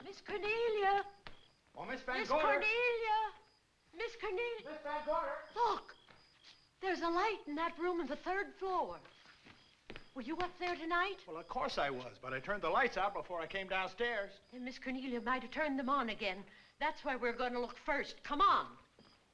Miss Cornelia. Oh, Miss Van Miss Gorder. Cornelia. Miss Cornelia. Miss Van Gorder. Look. There's a light in that room on the 3rd floor. Were you up there tonight? Well, of course I was, but I turned the lights out before I came downstairs. Then Miss Cornelia might have turned them on again. That's why we're going to look first. Come on.